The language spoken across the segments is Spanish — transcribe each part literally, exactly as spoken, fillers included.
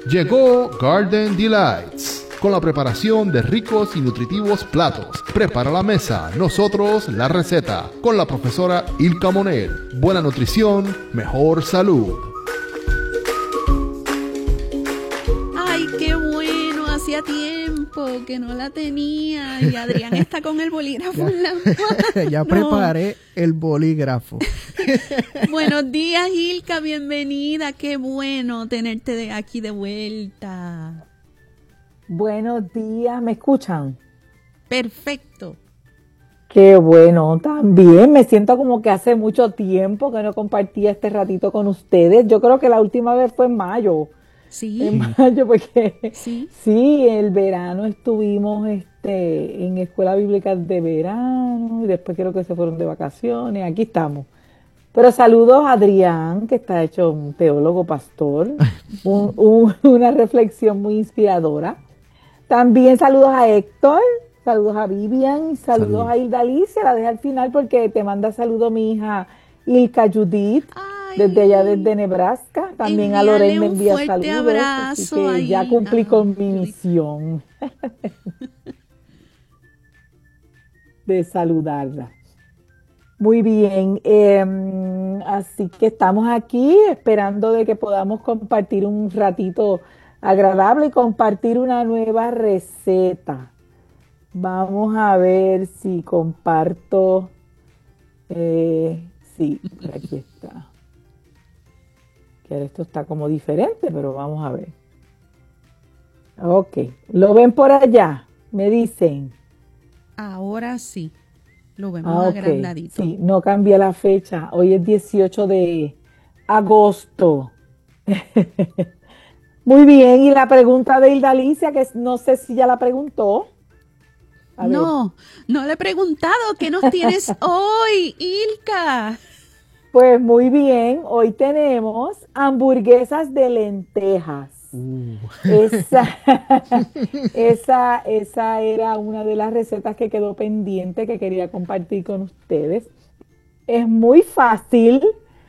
Llegó Garden Delights, con la preparación de ricos y nutritivos platos. Prepara la mesa, nosotros la receta, con la profesora Ilka Monel. Buena nutrición, mejor salud. ¡Ay, qué bueno! Hacía tiempo que no la tenía y Adrián está con el bolígrafo ya, en la mano. Ya preparé el bolígrafo. Buenos días, Ilka, bienvenida. Qué bueno tenerte de aquí de vuelta. Buenos días, ¿me escuchan? Perfecto. Qué bueno, también me siento como que hace mucho tiempo que no compartía este ratito con ustedes. Yo creo que la última vez fue en mayo. Sí. En mayo, porque sí, sí, el verano estuvimos este, en escuela bíblica de verano y después creo que se fueron de vacaciones. Aquí estamos. Pero saludos a Adrián, que está hecho un teólogo pastor, un, un, una reflexión muy inspiradora. También saludos a Héctor, saludos a Vivian, saludos Salud. a Hilda Alicia, la dejé al final porque te manda saludo mi hija Ilka Judith, Ay, desde allá desde Nebraska. También a Lorena me envía un fuerte saludos, abrazo así que ahí, ya cumplí ah, con mi misión de saludarla. Muy bien, eh, así que estamos aquí esperando de que podamos compartir un ratito agradable y compartir una nueva receta. Vamos a ver si comparto. Eh, sí, por aquí está. Que esto está como diferente, pero vamos a ver. Ok, ¿lo ven por allá? Me dicen. Ahora sí, lo vemos Ah, okay. agrandadito. Sí, no cambia la fecha. Hoy es dieciocho de agosto. Muy bien, y la pregunta de Hilda Alicia, que no sé si ya la preguntó. A no, ver. no le he preguntado. ¿Qué nos tienes hoy, Ilka? Pues muy bien, hoy tenemos hamburguesas de lentejas. Uh. Esa, esa, esa era una de las recetas que quedó pendiente, que quería compartir con ustedes. Es muy fácil,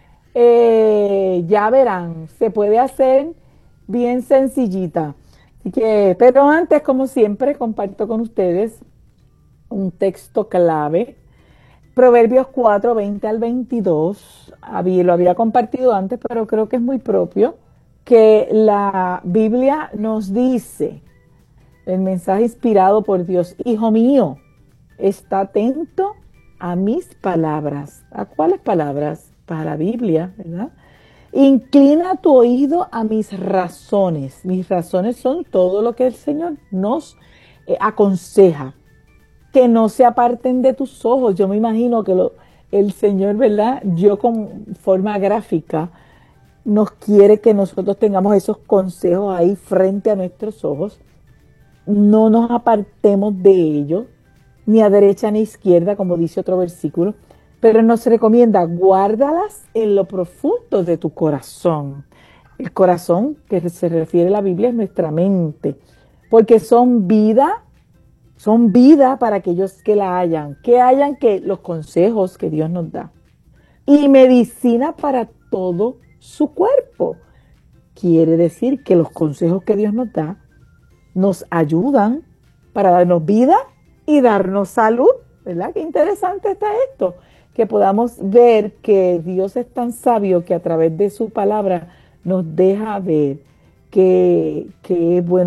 eh, ya verán, se puede hacer bien sencillita. Así que, pero antes, como siempre, comparto con ustedes un texto clave. Proverbios cuatro, veinte al veintidós. Había, lo había compartido antes, pero creo que es muy propio, que la Biblia nos dice, el mensaje inspirado por Dios: hijo mío, está atento a mis palabras. ¿A cuáles palabras? Para la Biblia, ¿verdad? Inclina tu oído a mis razones. Mis razones son todo lo que el Señor nos eh, aconseja. Que no se aparten de tus ojos. Yo me imagino que lo, el Señor, ¿verdad? Yo con forma gráfica nos quiere que nosotros tengamos esos consejos ahí frente a nuestros ojos. No nos apartemos de ellos, ni a derecha ni a izquierda, como dice otro versículo. Pero nos recomienda, guárdalas en lo profundo de tu corazón. El corazón que se refiere a la Biblia es nuestra mente, porque son vida, son vida para aquellos que la hayan, que hayan que los consejos que Dios nos da. Y medicina para todo su cuerpo. Quiere decir que los consejos que Dios nos da nos ayudan para darnos vida y darnos salud. ¿Verdad? Qué interesante está esto. Que podamos ver que Dios es tan sabio que a través de su palabra nos deja ver que, que es bueno